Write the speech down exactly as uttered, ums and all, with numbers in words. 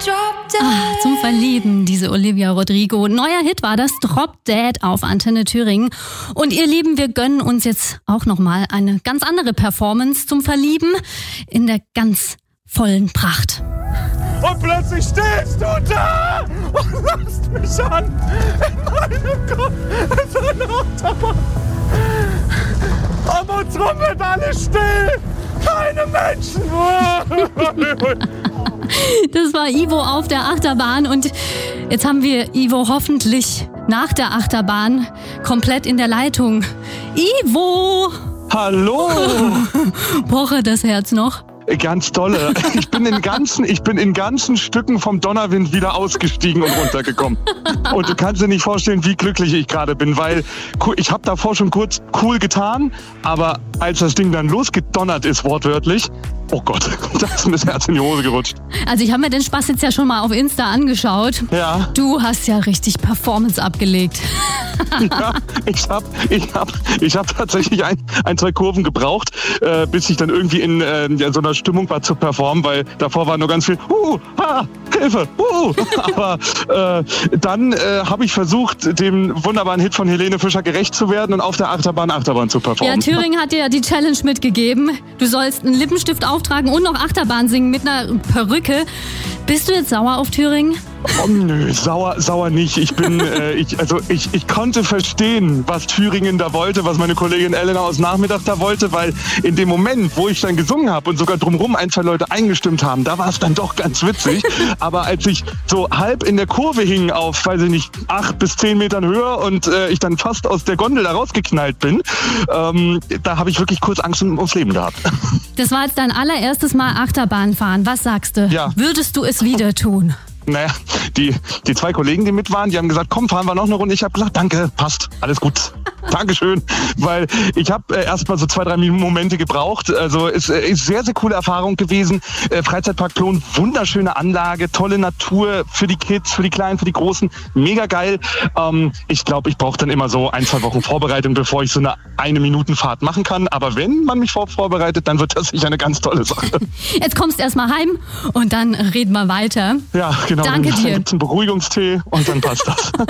Ah, zum Verlieben, diese Olivia Rodrigo. Neuer Hit war das, Drop Dead auf Antenne Thüringen. Und ihr Lieben, wir gönnen uns jetzt auch nochmal eine ganz andere Performance zum Verlieben in der ganz vollen Pracht. Und plötzlich stehst du da und lachst mich an. In meinem Kopf ist eine Achterbahn. Um uns rum wird alles still. Keine Menschen. Das war Ivo auf der Achterbahn und jetzt haben wir Ivo hoffentlich nach der Achterbahn komplett in der Leitung. Ivo! Hallo! Poche das Herz noch? Ganz dolle. Ich bin in ganzen, ich bin in ganzen Stücken vom Donnerwind wieder ausgestiegen und runtergekommen. Und du kannst dir nicht vorstellen, wie glücklich ich gerade bin, weil ich habe davor schon kurz cool getan, aber als das Ding dann losgedonnert ist, wortwörtlich, oh Gott, da ist mir das Herz in die Hose gerutscht. Also ich habe mir den Spaß jetzt ja schon mal auf Insta angeschaut. Ja. Du hast ja richtig Performance abgelegt. Ja, ich habe ich hab, ich hab tatsächlich ein, ein, zwei Kurven gebraucht, äh, bis ich dann irgendwie in äh, ja, so einer Stimmung war zu performen, weil davor war nur ganz viel, uh, ha, Hilfe, uh. Aber äh, dann äh, habe ich versucht, dem wunderbaren Hit von Helene Fischer gerecht zu werden und auf der Achterbahn Achterbahn zu performen. Ja, Thüringen hat dir ja die Challenge mitgegeben. Du sollst einen Lippenstift auftragen und noch Achterbahn singen mit einer Perücke. Bist du jetzt sauer auf Thüringen? Oh, nö, sauer, sauer nicht. Ich bin, äh, ich, also ich, ich konnte verstehen, was Thüringen da wollte, was meine Kollegin Elena aus Nachmittag da wollte, weil in dem Moment, wo ich dann gesungen habe und sogar drumherum ein, zwei Leute eingestimmt haben, da war es dann doch ganz witzig. Aber als ich so halb in der Kurve hing auf, weiß ich nicht, acht bis zehn Metern Höhe und äh, ich dann fast aus der Gondel da rausgeknallt bin, ähm, da habe ich wirklich kurz Angst ums Leben gehabt. Das war jetzt dein allererstes Mal Achterbahn fahren. Was sagst du? Ja. Würdest du es wieder tun? Naja, die, die zwei Kollegen, die mit waren, die haben gesagt, komm, fahren wir noch eine Runde. Ich habe gesagt, danke, passt, alles gut. Dankeschön, weil ich habe äh, erst mal so zwei, drei Momente gebraucht. Also ist, äh, ist sehr, sehr coole Erfahrung gewesen. Äh, Freizeitpark Plon, wunderschöne Anlage, tolle Natur für die Kids, für die Kleinen, für die Großen, mega geil. Ähm, ich glaube, ich brauche dann immer so ein, zwei Wochen Vorbereitung, bevor ich so eine eine Minuten Fahrt machen kann. Aber wenn man mich vor vorbereitet, dann wird das sicher eine ganz tolle Sache. Jetzt kommst du erst mal heim und dann reden wir weiter. Ja, genau. Danke dann dir. Dann gibt's einen Beruhigungstee und dann passt das.